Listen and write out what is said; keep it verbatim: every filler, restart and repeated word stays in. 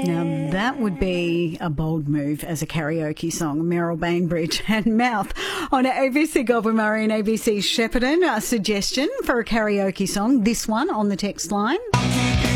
Now, that would be a bold move as a karaoke song. Meryl Bainbridge and Mouth on A B C Goulburn Murray and A B C Shepparton. A suggestion for a karaoke song, this one on the text line.